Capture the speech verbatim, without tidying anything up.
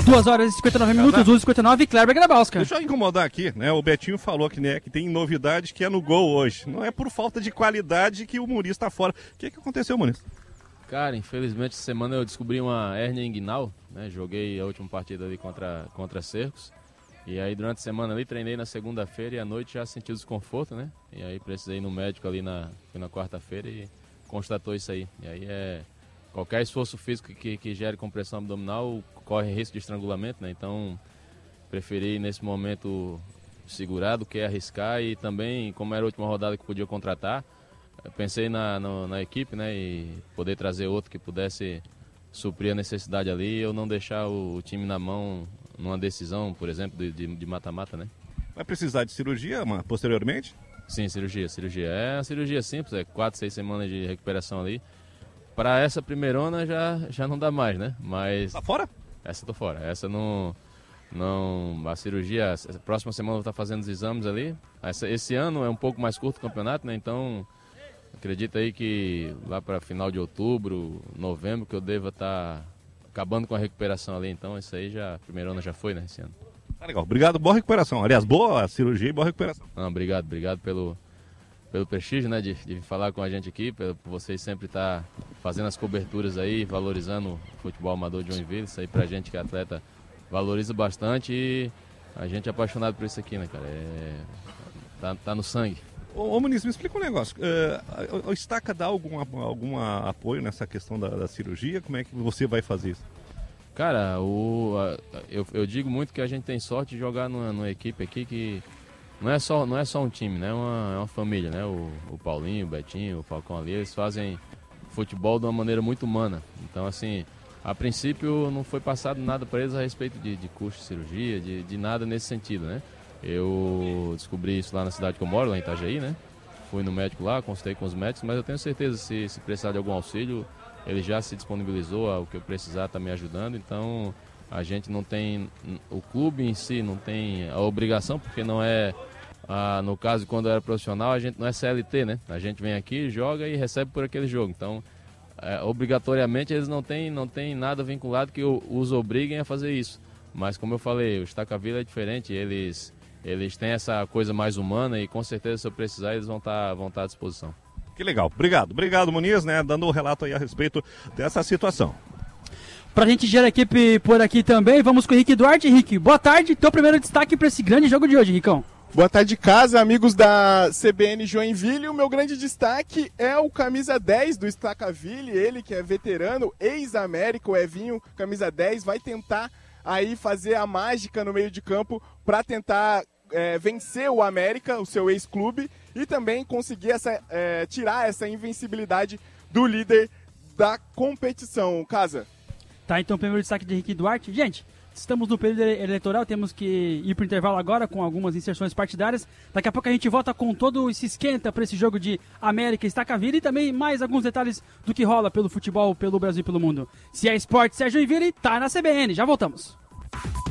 duas horas e cinquenta e nove minutos, um e cinquenta e nove, Kleber Grabowska. Deixa eu incomodar aqui, né? O Betinho falou que, né, que tem novidade que é no gol hoje. Não é por falta de qualidade que o Muniz tá fora. O que que aconteceu, Muniz? Cara, infelizmente essa semana eu descobri uma hérnia inguinal, né? Joguei a última partida ali contra, contra Cercos. E aí durante a semana ali treinei na segunda-feira e à noite já senti o desconforto, né? E aí precisei ir no médico ali na, fui na quarta-feira e constatou isso aí. E aí é... Qualquer esforço físico que, que gere compressão abdominal corre risco de estrangulamento, né? Então preferi nesse momento segurar do que arriscar e também, como era a última rodada que podia contratar, pensei na, na, na equipe, né, e poder trazer outro que pudesse suprir a necessidade ali e eu não deixar o, o time na mão numa decisão, por exemplo, de, de mata-mata, né? Vai precisar de cirurgia mas, posteriormente? Sim, cirurgia, cirurgia. É uma cirurgia simples, é quatro, seis semanas de recuperação ali. Para essa primeirona já, já não dá mais, né? Mas... Tá fora? Essa tô fora, essa não... não a cirurgia, a próxima semana eu vou estar fazendo os exames ali. Essa, esse ano é um pouco mais curto o campeonato, né? Então... Acredito aí que lá para final de outubro, novembro, que eu deva estar tá acabando com a recuperação ali. Então, isso aí já, a primeira onda já foi, né, esse ano. Tá legal. Obrigado, boa recuperação. Aliás, boa cirurgia e boa recuperação. Não, obrigado, obrigado pelo, pelo prestígio, né, de, de falar com a gente aqui, por vocês sempre estar tá fazendo as coberturas aí, valorizando o futebol amador de Joinville. Isso aí pra gente que é atleta valoriza bastante e a gente é apaixonado por isso aqui, né, cara? É, tá, tá no sangue. Ô, ô Muniz, me explica um negócio. Uh, a Estaca dá algum, algum apoio nessa questão da, da cirurgia? Como é que você vai fazer isso? Cara, o, a, eu, eu digo muito que a gente tem sorte de jogar numa, numa equipe aqui que não é só, não é só um time, né? É uma, é uma família, né? O, o Paulinho, o Betinho, o Falcão ali, eles fazem futebol de uma maneira muito humana. Então, assim, a princípio não foi passado nada para eles a respeito de, de custo de cirurgia, de, de nada nesse sentido, né? Eu descobri isso lá na cidade que eu moro, lá em Itajaí, né? Fui no médico lá, consultei com os médicos, mas eu tenho certeza que se, se precisar de algum auxílio, ele já se disponibilizou ao que eu precisar, tá me ajudando. Então, a gente não tem, o clube em si não tem a obrigação, porque não é, ah, no caso, quando eu era profissional, a gente não é C L T, né? A gente vem aqui, joga e recebe por aquele jogo. Então, é, obrigatoriamente, eles não têm, não têm nada vinculado que os obriguem a fazer isso. Mas, como eu falei, o Estaca Vila é diferente, eles... Eles têm essa coisa mais humana e com certeza se eu precisar eles vão estar vão estar à disposição. Que legal. Obrigado. Obrigado, Muniz, né? Dando um relato aí a respeito dessa situação. Pra gente gerar a equipe por aqui também, vamos com o Henrique Duarte. Henrique, boa tarde. Teu primeiro destaque para esse grande jogo de hoje, Ricão. Boa tarde, casa, amigos da C B N Joinville. O meu grande destaque é o camisa dez do Stacaville, ele que é veterano, ex-América, o Evinho, camisa dez, vai tentar aí fazer a mágica no meio de campo para tentar é, vencer o América, o seu ex-clube, e também conseguir essa, é, tirar essa invencibilidade do líder da competição. Casa. Tá, então o primeiro destaque de Henrique Duarte. Gente, estamos no período eleitoral, temos que ir para o intervalo agora com algumas inserções partidárias. Daqui a pouco a gente volta com todo esse esquenta para esse jogo de América e Stacaville e também mais alguns detalhes do que rola pelo futebol, pelo Brasil e pelo mundo. Se é esporte, se é Joinville, tá na C B N. Já voltamos.